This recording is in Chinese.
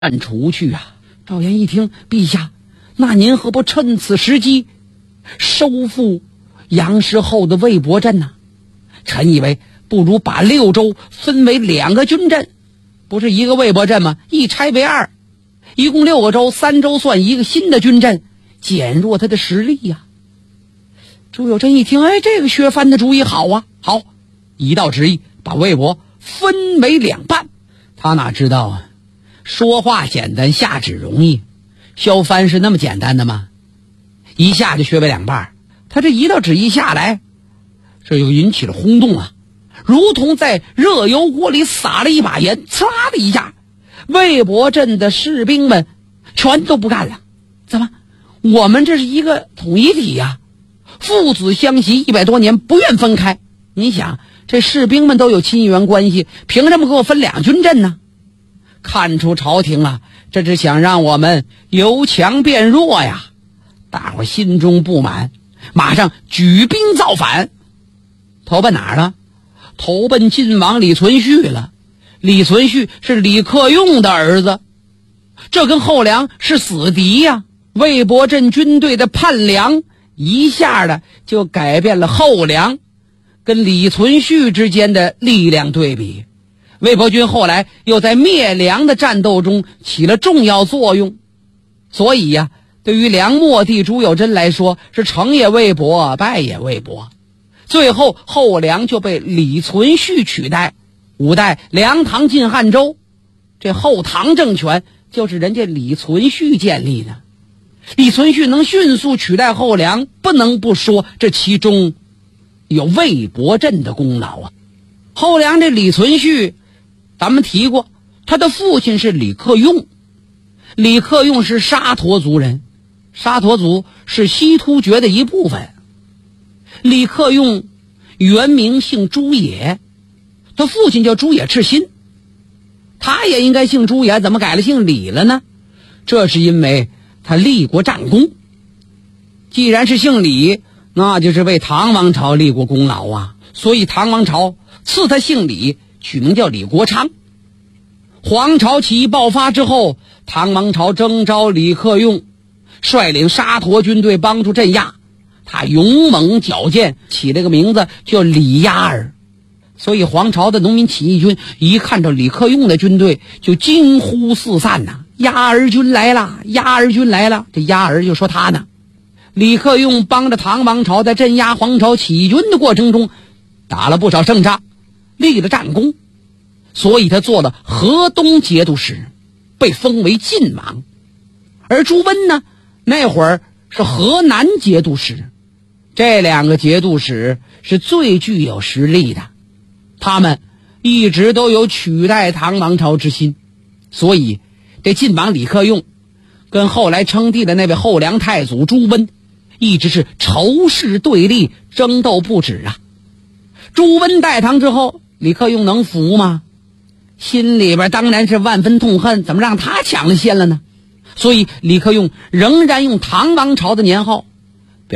战除去啊！赵岩一听，陛下，那您何不趁此时机收复杨师后的魏博镇呢？臣以为不如把6州分为2个军镇，不是一个魏博镇吗？一拆为2，一共6个州，3州算一个新的军镇，减弱他的实力呀。朱友贞一听，这个削藩的主意好啊！好，一道旨意，把魏博分为2半。他哪知道啊，说话简单，下旨容易，削藩是那么简单的吗？一下就削为2半。他这一道旨意下来，这又引起了轰动啊，如同在热油锅里撒了一把盐，呲啦的一下，魏博镇的士兵们全都不干了。怎么？我们这是一个统一体呀，父子相袭100多年，不愿分开。你想，这士兵们都有亲缘关系，凭什么给我分2军镇呢？看出朝廷了，这是想让我们由强变弱呀！大伙心中不满，马上举兵造反。投奔哪儿了？投奔晋王李存勖了。李存勖是李克用的儿子，这跟后梁是死敌呀。魏博镇军队的叛梁一下的就改变了后梁跟李存勖之间的力量对比。魏博军后来又在灭梁的战斗中起了重要作用，所以呀，对于梁末帝朱友贞来说，是成也魏博，败也魏博。最后后梁就被李存勖取代。5代梁唐晋汉周，这后唐政权就是人家李存勖建立的。李存勖能迅速取代后梁，不能不说这其中有魏博镇的功劳啊。后梁这李存勖咱们提过，他的父亲是李克用。李克用是沙陀族人，沙陀族是西突厥的一部分。李克用原名姓朱野，他父亲叫朱野赤心，他也应该姓朱野，怎么改了姓李了呢？这是因为他立过战功。既然是姓李，那就是为唐王朝立过功劳啊，所以唐王朝赐他姓李，取名叫李国昌。黄巢起义爆发之后，唐王朝征召李克用，率领沙陀军队帮助镇压。他勇猛矫健，起了个名字叫李鸭儿。所以黄巢的农民起义军一看着李克用的军队，就惊呼四散呐，鸭儿军来了，鸭儿军来了。这鸭儿就说他呢。李克用帮着唐王朝在镇压黄巢起义军的过程中打了不少胜仗，立了战功，所以他做了河东节度使，被封为晋王。而朱温呢，那会儿是河南节度使。这2个节度使是最具有实力的，他们一直都有取代唐王朝之心，所以这晋王李克用跟后来称帝的那位后梁太祖朱温一直是仇视对立，争斗不止啊。朱温代唐之后，李克用能服吗？心里边当然是万分痛恨，怎么让他抢了先了呢？所以李克用仍然用唐王朝的年号